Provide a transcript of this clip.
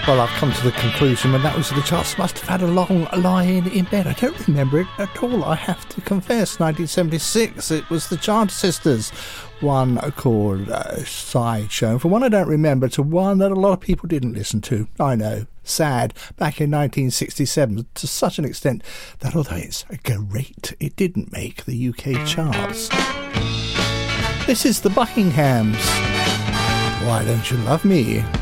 Well, I've come to the conclusion when that was the charts, must have had a long lie-in in bed. I don't remember it at all, I have to confess. 1976, it was the Charter Sisters. One called Sideshow. And from one I don't remember to one that a lot of people didn't listen to. I know, sad. Back in 1967, to such an extent that although it's great, it didn't make the UK charts. This is the Buckinghams. Why Don't You Love Me?